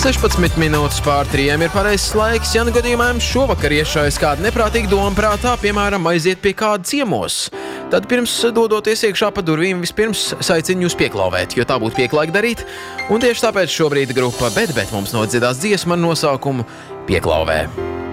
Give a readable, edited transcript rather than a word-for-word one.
16 minūtes pār 3 ir pareizs laiks, ja nu gadījumā jums šovakar iešājas kāda neprātīga doma prātā, piemēram, aiziet pie kāda ciemos. Tad pirms dodoties iekšā pa durvīm, vispirms aicinu jūs pieklauvēt, jo tā būtu pieklājīgi darīt. Un tieši tāpēc šobrīd grupa Bet mums nodziedās dziesmu ar nosaukumu Pieklauvē.